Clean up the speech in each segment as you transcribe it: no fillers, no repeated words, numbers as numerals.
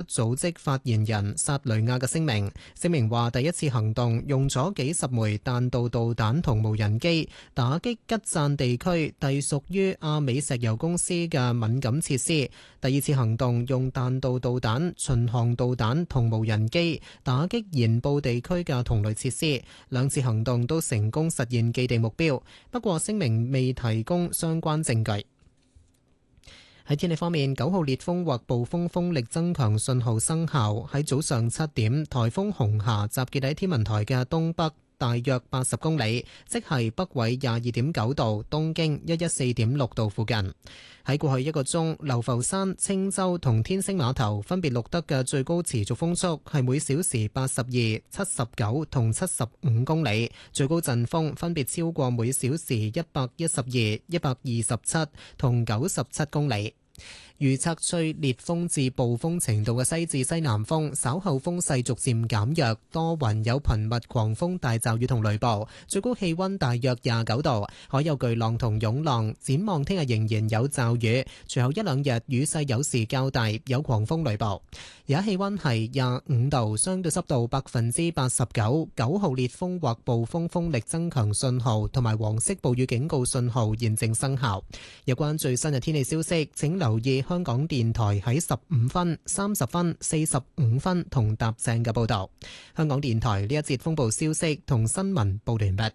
組織發言人薩雷亞嘅聲明。聲明話，第一次行動用咗幾十枚彈道導彈同無人機打擊吉贊地區隸屬於阿美石油公司嘅敏感設施。第二次行動用彈道導彈、巡航導彈同無人機打擊沿布地區嘅同類設施。兩次行動都成功實現既定目標，不過聲明未提供相關證據。喺天氣方面，9號烈風或暴風風力增強信號生效。喺早上7點，颱風紅霞集結喺天文台嘅東北大約80公里，即係北緯22.9度、東經114.6度附近。喺過去一個鐘，流浮山、青洲同天星碼頭分別錄得嘅最高持續風速係每小時82、79同75公里，最高陣風分別超過每小時112、127同97公里。預測吹烈風至暴風程度嘅西至西南風，稍後風勢逐漸減弱，多雲有頻密狂風大驟雨同雷暴，最高氣溫大約29度，海有巨浪同湧浪。展望聽日仍然有驟雨，隨後一兩日雨勢有時較大，有狂風雷暴。而家氣溫係25度，相對濕度89%。9號烈風或暴風風力增強信號同埋黃色暴雨警告信號現正生效。有關最新嘅天氣消息，請留意香港電台喺15分、30分、45分同搭正嘅報道。香港電台呢一節風暴消息同新聞報完畢。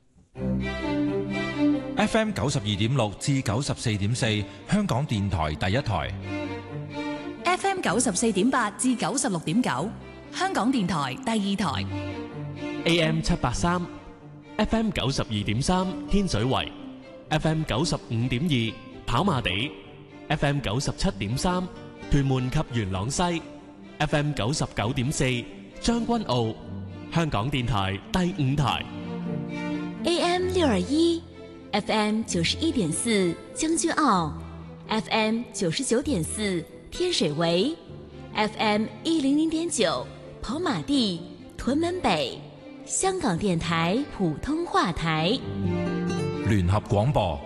FM 92.6至94.4，香港電台第一台。 FM 94.8至96.9，香港電台第二台。 AM 783 ，FM 92.3，天水圍 ，FM 95.2，跑馬地。FM 97.3，屯門及元朗西 ，FM 99.4，將軍澳，香港電台第五台 AM 621，FM 91.4，將軍澳 ，FM 99.4，天水圍 ，FM 100.9，跑馬地，屯門北，香港電台普通話台， 聯合廣播。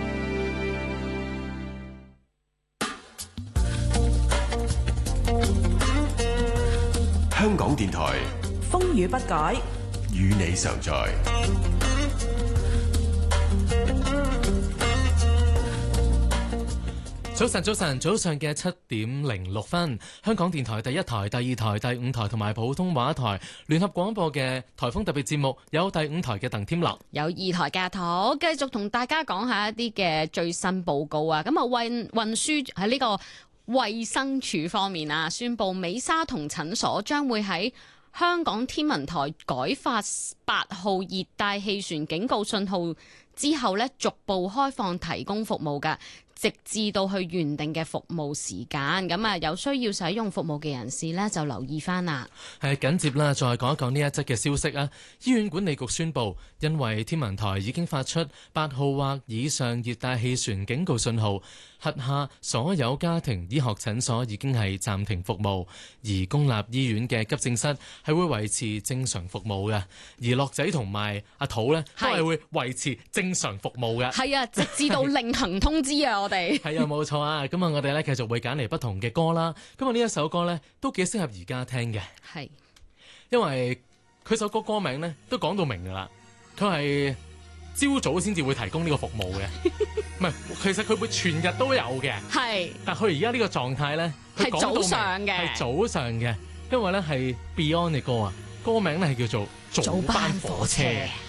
香港電台風雨不改， 與你常在。 早上嘅7:06，香港電台第一台、第二台、第五台同埋普通話台聯合廣播嘅颱風特別節目，有第五台嘅鄧添樂， 有二台嘅阿土，繼續同大家講下一啲嘅最新報告啊！咁啊，運輸喺呢個衛生署方面啊，宣布美沙酮診所將會喺香港天文台改發8號熱帶氣旋警告信號之後呢，逐步開放提供服務㗎，直至到去原定嘅服務時間。咁啊，有需要使用服務嘅人士呢，就留意翻啦。 係緊接啦，再講一講呢一則嘅消息啊！醫院管理局宣布，因為天文台已經發出8號或以上熱帶氣旋警告信號，轄下所有家庭醫學診所已經係暫停服務，而公立醫院嘅急症室係會維持正常服務嘅，而樂仔同埋阿土呢，都係會維持正常服務嘅。 係啊，直至到另行通知啊！我哋係啊，冇錯啊！咁啊，我哋咧繼續會揀嚟不同嘅歌啦。咁啊，呢一首歌咧都幾適合而家聽嘅， 係因為佢首歌歌名咧都講到明噶啦，佢係朝早先至會提供呢個服務嘅，唔係，其實佢會全日都有嘅， 係。 但佢而家呢個狀態咧係早上嘅， 係早上嘅，因為咧係 Beyond 嘅歌啊，歌名咧係叫做早班火車。